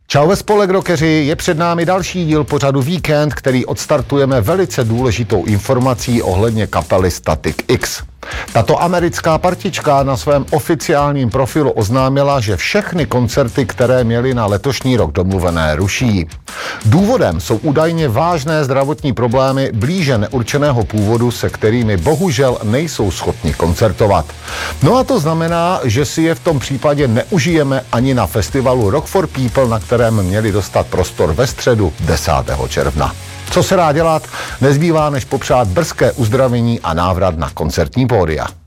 Čau ve spolek rockeři, je před námi další díl pořadu Víkend, který odstartujeme velice důležitou informací ohledně kapely Static X. Tato americká partička na svém oficiálním profilu oznámila, že všechny koncerty, které měly na letošní rok domluvené, ruší. Důvodem jsou údajně vážné zdravotní problémy blíže neurčeného původu, se kterými bohužel nejsou schopni koncertovat. No a to znamená, že si je v tom případě neužijeme ani na festivalu Rock for People, na kterém měli dostat prostor ve středu 10. června. Co se dá dělat? Nezbývá než popřát brzké uzdravení a návrat na koncertní pódia.